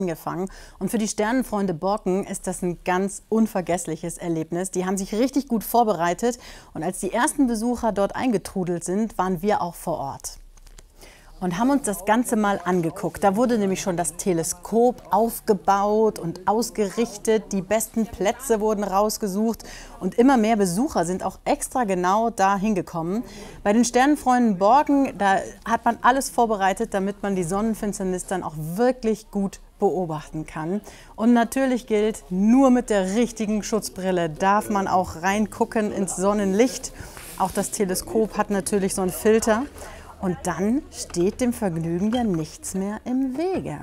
gefangen. Und für die Sternenfreunde Borken ist das ein ganz unvergessliches Erlebnis. Die haben sich richtig gut vorbereitet und als die ersten Besucher dort eingetrudelt sind, waren wir auch vor Ort und haben uns das Ganze mal angeguckt. Da wurde nämlich schon das Teleskop aufgebaut und ausgerichtet. Die besten Plätze wurden rausgesucht und immer mehr Besucher sind auch extra genau da hingekommen. Bei den Sternenfreunden Borken, da hat man alles vorbereitet, damit man die Sonnenfinsternis dann auch wirklich gut beobachten kann. Und natürlich gilt, nur mit der richtigen Schutzbrille darf man auch reingucken ins Sonnenlicht. Auch das Teleskop hat natürlich so einen Filter. Und dann steht dem Vergnügen ja nichts mehr im Wege.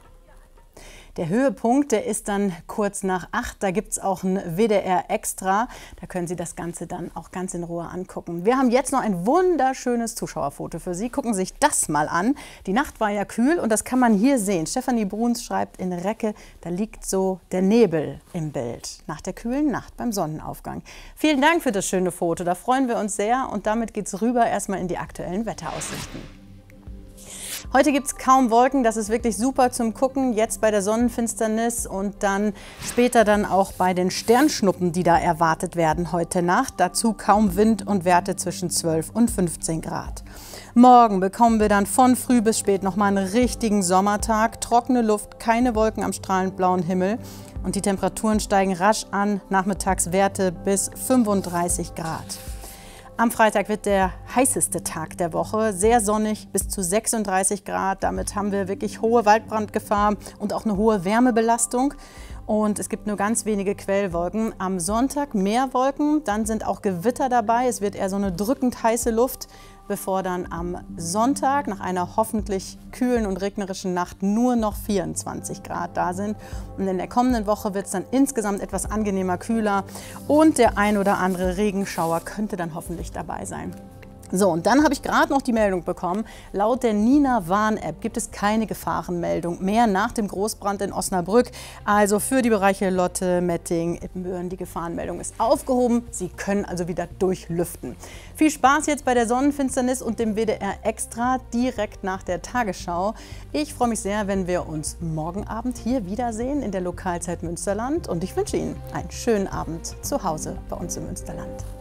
Der Höhepunkt, der ist dann kurz nach 8. Da gibt es auch ein WDR Extra. Da können Sie das Ganze dann auch ganz in Ruhe angucken. Wir haben jetzt noch ein wunderschönes Zuschauerfoto für Sie. Gucken Sie sich das mal an. Die Nacht war ja kühl und das kann man hier sehen. Stefanie Bruns schreibt in Recke, da liegt so der Nebel im Bild. Nach der kühlen Nacht beim Sonnenaufgang. Vielen Dank für das schöne Foto. Da freuen wir uns sehr. Und damit geht es rüber erstmal in die aktuellen Wetteraussichten. Heute gibt es kaum Wolken, das ist wirklich super zum Gucken, jetzt bei der Sonnenfinsternis und dann später dann auch bei den Sternschnuppen, die da erwartet werden heute Nacht. Dazu kaum Wind und Werte zwischen 12 und 15 Grad. Morgen bekommen wir dann von früh bis spät nochmal einen richtigen Sommertag, trockene Luft, keine Wolken am strahlend blauen Himmel und die Temperaturen steigen rasch an, nachmittags Werte bis 35 Grad. Am Freitag wird der heißeste Tag der Woche, sehr sonnig, bis zu 36 Grad. Damit haben wir wirklich hohe Waldbrandgefahr und auch eine hohe Wärmebelastung. Und es gibt nur ganz wenige Quellwolken. Am Sonntag mehr Wolken, dann sind auch Gewitter dabei. Es wird eher so eine drückend heiße Luft, bevor dann am Sonntag nach einer hoffentlich kühlen und regnerischen Nacht nur noch 24 Grad da sind. Und in der kommenden Woche wird es dann insgesamt etwas angenehmer kühler und der ein oder andere Regenschauer könnte dann hoffentlich dabei sein. So, und dann habe ich gerade noch die Meldung bekommen, laut der Nina-Warn-App gibt es keine Gefahrenmeldung mehr nach dem Großbrand in Osnabrück. Also für die Bereiche Lotte, Metting, Ippenbüren, die Gefahrenmeldung ist aufgehoben. Sie können also wieder durchlüften. Viel Spaß jetzt bei der Sonnenfinsternis und dem WDR Extra direkt nach der Tagesschau. Ich freue mich sehr, wenn wir uns morgen Abend hier wiedersehen in der Lokalzeit Münsterland. Und ich wünsche Ihnen einen schönen Abend zu Hause bei uns im Münsterland.